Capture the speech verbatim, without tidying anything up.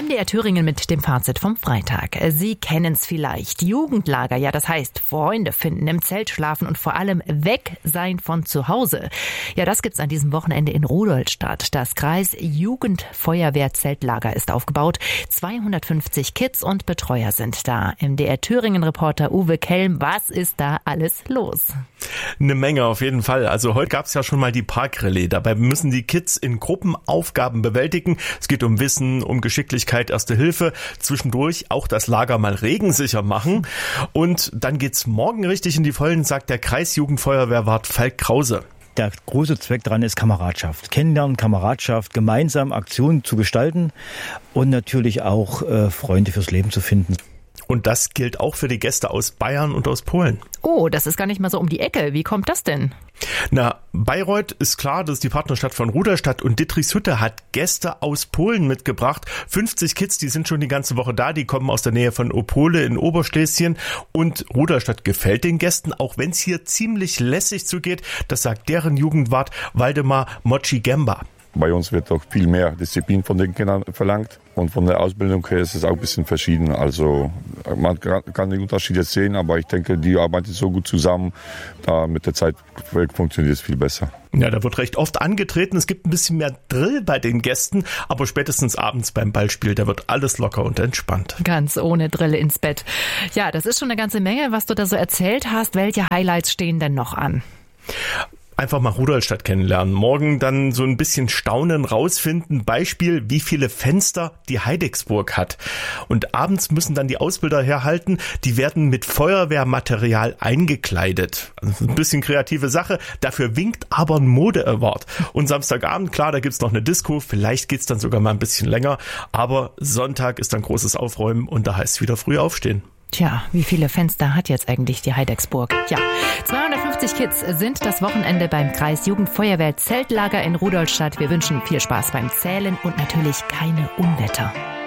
M D R Thüringen mit dem Fazit vom Freitag. Sie kennen es vielleicht. Jugendlager, ja, das heißt Freunde finden, im Zelt schlafen und vor allem weg sein von zu Hause. Ja, das gibt's an diesem Wochenende in Rudolstadt. Das Kreis Jugendfeuerwehr-Zeltlager ist aufgebaut. zweihundertfünfzig Kids und Betreuer sind da. M D R Thüringen-Reporter Uwe Kelm, was ist da alles los? Eine Menge auf jeden Fall. Also heute gab's ja schon mal die Parkrallye. Dabei müssen die Kids in Gruppen Aufgaben bewältigen. Es geht um Wissen, um Geschicklichkeit, Erste Hilfe. Zwischendurch auch das Lager mal regensicher machen. Und dann geht's morgen richtig in die Vollen, sagt der Kreisjugendfeuerwehrwart Falk Krause. Der große Zweck daran ist Kameradschaft. Kennenlernen, Kameradschaft, gemeinsam Aktionen zu gestalten und natürlich auch äh, Freunde fürs Leben zu finden. Und das gilt auch für die Gäste aus Bayern und aus Polen. Oh, das ist gar nicht mal so um die Ecke. Wie kommt das denn? Na, Bayreuth ist klar, das ist die Partnerstadt von Rudolstadt, und Dittrichtshutte hat Gäste aus Polen mitgebracht. fünfzig Kids, die sind schon die ganze Woche da, die kommen aus der Nähe von Opole in Oberschlesien, und Rudolstadt gefällt den Gästen, auch wenn es hier ziemlich lässig zugeht. Das sagt deren Jugendwart Waldemar Mochi-Gemba. Bei uns wird auch viel mehr Disziplin von den Kindern verlangt, und von der Ausbildung her ist es auch ein bisschen verschieden. Also man kann die Unterschiede sehen, aber ich denke, die arbeiten so gut zusammen, da mit der Zeit funktioniert es viel besser. Ja, da wird recht oft angetreten, es gibt ein bisschen mehr Drill bei den Gästen, aber spätestens abends beim Ballspiel, da wird alles locker und entspannt. Ganz ohne Drill ins Bett. Ja, das ist schon eine ganze Menge, was du da so erzählt hast. Welche Highlights stehen denn noch an? Einfach mal Rudolstadt kennenlernen. Morgen dann so ein bisschen staunen, rausfinden. Beispiel, wie viele Fenster die Heidecksburg hat. Und abends müssen dann die Ausbilder herhalten. Die werden mit Feuerwehrmaterial eingekleidet. Also ein bisschen kreative Sache. Dafür winkt aber ein Mode-Award. Und Samstagabend, klar, da gibt's noch eine Disco. Vielleicht geht's dann sogar mal ein bisschen länger. Aber Sonntag ist dann großes Aufräumen und da heißt es wieder früh aufstehen. Tja, wie viele Fenster hat jetzt eigentlich die Heidecksburg? Ja, zweihundertfünfzig Kids sind das Wochenende beim Kreis Jugendfeuerwehr Zeltlager in Rudolstadt. Wir wünschen viel Spaß beim Zählen und natürlich keine Unwetter.